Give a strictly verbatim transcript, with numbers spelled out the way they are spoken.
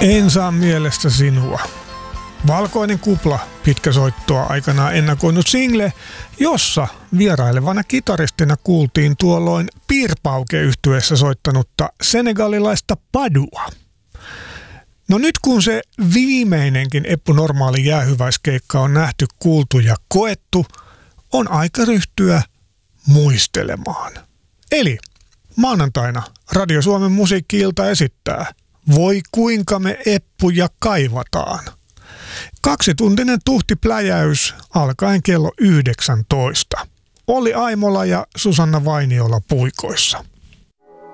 En saa mielestä sinua. Valkoinen kupla, pitkä soittoa aikanaan ennakoinut single, jossa vierailevana kitaristina kuultiin tuolloin Piirpauke-yhtyeessä soittanutta senegalilaista Padua. No nyt kun se viimeinenkin Eppu Normaali jäähyväiskeikka on nähty, kuultu ja koettu, on aika ryhtyä muistelemaan. Eli maanantaina Radio Suomen musiikki-ilta esittää Voi kuinka me Eppuja kaivataan. Kaksituntinen tuhtipläjäys alkaen kello yhdeksäntoista. Olli Aimola ja Susanna Vainiola puikoissa.